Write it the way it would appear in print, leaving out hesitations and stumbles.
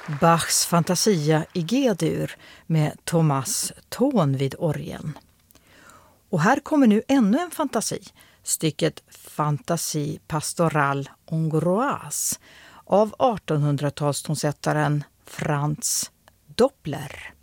Bachs Fantasia i G-dur med Thomas Thon vid orgeln. Och här kommer nu ännu en fantasi, stycket Fantasie pastorale hongroise av 1800-talstonsättaren Franz Doppler.